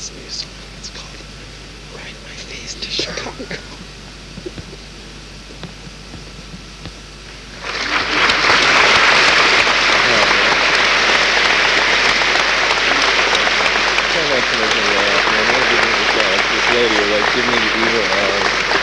this new song. It's called Ride My Face to Chicago. This lady was like, give me the evil eyes.